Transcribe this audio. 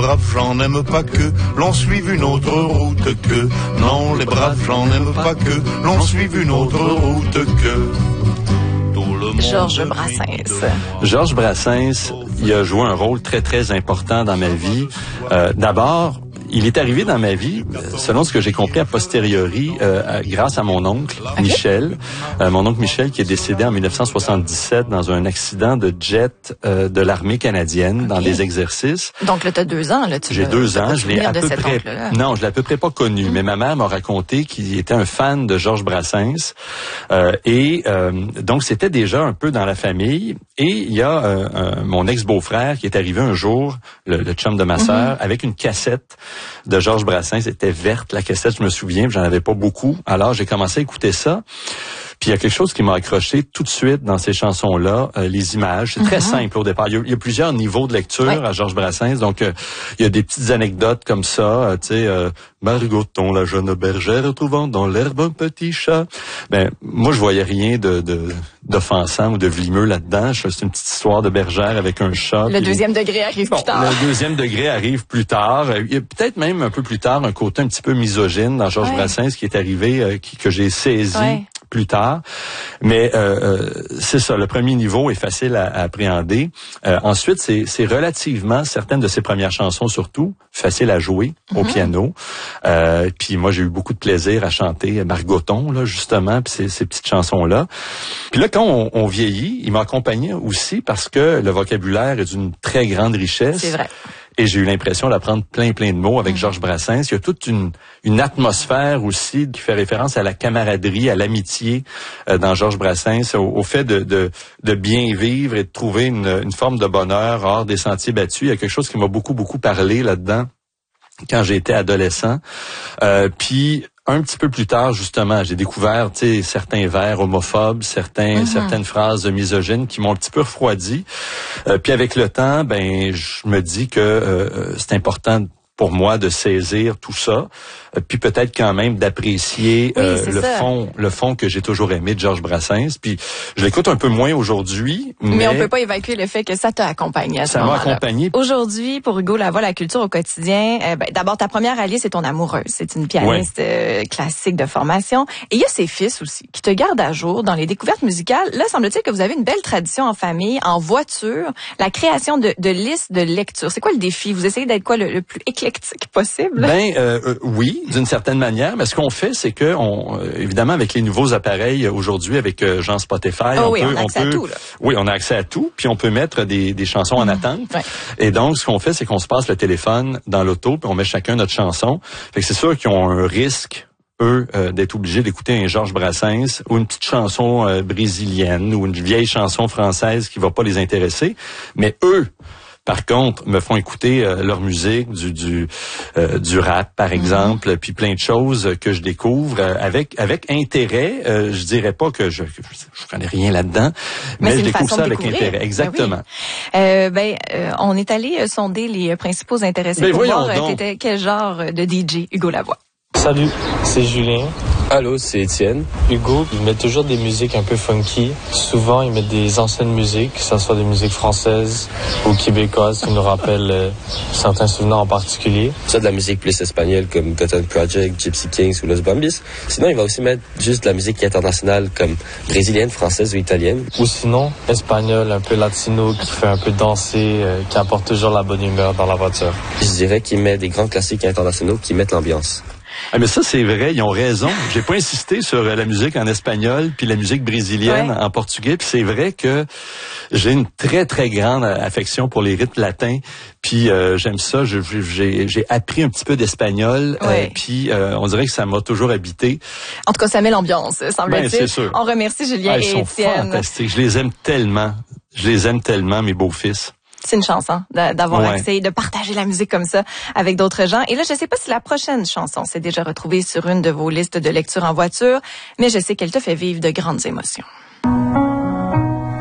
braves gens n'aiment pas que l'on suive une autre route que. Non, les braves gens n'aiment pas que l'on suive une autre route que. Georges Brassens. Georges Brassens, il a joué un rôle très, très important dans ma vie. D'abord, il est arrivé dans ma vie, selon ce que j'ai compris a posteriori, grâce à mon oncle, Michel. Mon oncle Michel qui est décédé en 1977 dans un accident de jet de l'armée canadienne dans des exercices. Donc là, tu as 2 ans. Là, J'ai 2 ans. Je l'ai à peu près... Non, je l'ai à peu près pas connu, mais ma mère m'a raconté qu'il était un fan de Georges Brassens. Donc, c'était déjà un peu dans la famille. Et il y a mon ex-beau-frère qui est arrivé un jour, le chum de ma sœur, avec une cassette de Georges Brassens. C'était verte, la cassette, je me souviens, j'en avais pas beaucoup. Alors, j'ai commencé à écouter ça. Puis il y a quelque chose qui m'a accroché tout de suite dans ces chansons-là, les images. C'est très simple au départ. Il y a plusieurs niveaux de lecture à Georges Brassens. Donc, il y a des petites anecdotes comme ça. Tu sais, Margoton, la jeune bergère, trouvant dans l'herbe un petit chat. Ben, moi, je voyais rien d'offensant ou de vlimeux là-dedans. C'est une petite histoire de bergère avec un chat. Le deuxième degré arrive plus tard. Le deuxième degré arrive plus tard. Il y a peut-être même un peu plus tard un côté un petit peu misogyne dans Georges Brassens qui est arrivé, que j'ai saisi plus tard. Mais c'est ça, le premier niveau est facile à appréhender. Ensuite, c'est relativement, certaines de ses premières chansons surtout, faciles à jouer au piano. Puis moi, j'ai eu beaucoup de plaisir à chanter Margoton, là, justement, puis ces petites chansons-là. Puis là, quand on vieillit, il m'a accompagné aussi parce que le vocabulaire est d'une très grande richesse. C'est vrai. Et j'ai eu l'impression d'apprendre plein de mots avec Georges Brassens. Il y a toute une atmosphère aussi qui fait référence à la camaraderie, à l'amitié dans Georges Brassens, au fait de bien vivre et de trouver une forme de bonheur hors des sentiers battus. Il y a quelque chose qui m'a beaucoup parlé là-dedans quand j'étais adolescent. Puis un petit peu plus tard, justement, j'ai découvert, certains vers homophobes, certaines phrases misogynes qui m'ont un petit peu refroidi. Puis avec le temps, je me dis que c'est important pour moi de saisir tout ça, puis peut-être quand même d'apprécier le fond que j'ai toujours aimé de Georges Brassens. Puis je l'écoute un peu moins aujourd'hui, mais on peut pas évacuer le fait que ça t'a accompagné à ce moment-là. Ça m'a accompagné. Aujourd'hui, pour Hugo Lavoie, la culture au quotidien, d'abord ta première alliée, c'est ton amoureuse. C'est une pianiste classique de formation. Et il y a ses fils aussi qui te gardent à jour dans les découvertes musicales. Là, semble-t-il que vous avez une belle tradition en famille, en voiture, la création de listes de lecture. C'est quoi le défi? Vous essayez d'être quoi le plus éclectique possible? Oui, d'une certaine manière. Mais ce qu'on fait, c'est que évidemment, avec les nouveaux appareils aujourd'hui, avec Jean Spotify, on a accès à tout, là. Oui, on a accès à tout. Puis on peut mettre des chansons en attente. Ouais. Et donc, ce qu'on fait, c'est qu'on se passe le téléphone dans l'auto, puis on met chacun notre chanson. Fait que c'est sûr qu'ils ont un risque, eux, d'être obligés d'écouter un Georges Brassens ou une petite chanson brésilienne ou une vieille chanson française qui va pas les intéresser. Mais eux, par contre, me font écouter leur musique, du rap, par exemple, puis plein de choses que je découvre avec intérêt. Je dirais pas que je connais rien là-dedans, mais je découvre ça avec intérêt. Exactement. On est allé sonder les principaux intéressés pour voir t'étais quel genre de DJ, Hugo Lavoie. Salut, c'est Julien. Allô, c'est Étienne. Hugo, il met toujours des musiques un peu funky. Souvent, il met des anciennes musiques, que ce soit des musiques françaises ou québécoises qui nous rappellent certains souvenirs en particulier. Ça, de la musique plus espagnole comme Cotton Project, Gypsy Kings ou Los Bambis. Sinon, il va aussi mettre juste de la musique internationale comme brésilienne, française ou italienne. Ou sinon, espagnol, un peu latino, qui fait un peu danser, qui apporte toujours la bonne humeur dans la voiture. Je dirais qu'il met des grands classiques internationaux qui mettent l'ambiance. Ah, mais ça, c'est vrai, ils ont raison. J'ai pas insisté sur la musique en espagnol puis la musique brésilienne en portugais. Puis c'est vrai que j'ai une très, très grande affection pour les rythmes latins. Puis j'aime ça. J'ai appris un petit peu d'espagnol. Puis on dirait que ça m'a toujours habité. En tout cas, ça met l'ambiance, semble-t-il. C'est sûr. On remercie Julien et Étienne. Ils sont fantastiques. Je les aime tellement, mes beaux-fils. C'est une chance d'avoir accès, de partager la musique comme ça avec d'autres gens. Et là, je sais pas si la prochaine chanson s'est déjà retrouvée sur une de vos listes de lecture en voiture, mais je sais qu'elle te fait vivre de grandes émotions.